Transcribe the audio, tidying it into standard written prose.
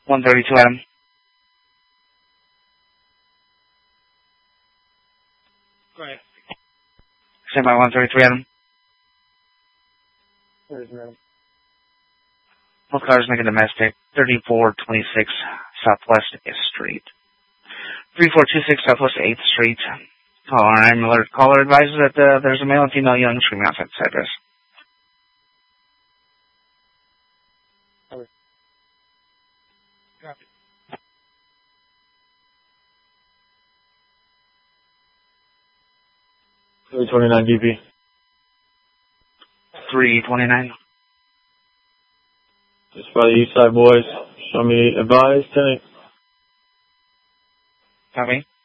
132 Adam. Go ahead. Stand by 133 Adam. Where's Adam? Both cars making domestic. 3426 Southwest 8th Street. 3426 Southwest 8th Street. Caller advises that there's a male and female young screaming outside the address. Copy. 329 DP. 329. Just by the east side, boys. Show me advised, 10. Copy.